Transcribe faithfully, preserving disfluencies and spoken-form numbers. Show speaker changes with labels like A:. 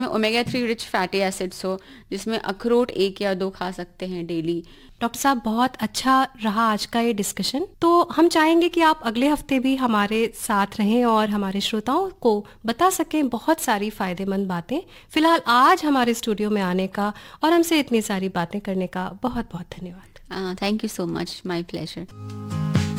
A: Omega three rich fatty acids हो, जिसमें अखरोट एक या दो खा सकते हैं डेली।
B: डॉक्टर साहब, बहुत अच्छा रहा आज का ये डिस्कशन। तो हम चाहेंगे कि आप अगले हफ्ते भी हमारे साथ रहें और हमारे श्रोताओं को बता सकें बहुत सारी फायदेमंद बातें। फिलहाल आज हमारे स्टूडियो में आने का और हमसे इतनी सारी बातें करने का बहुत बहुत धन्यवाद।
A: Thank you so much, my pleasure.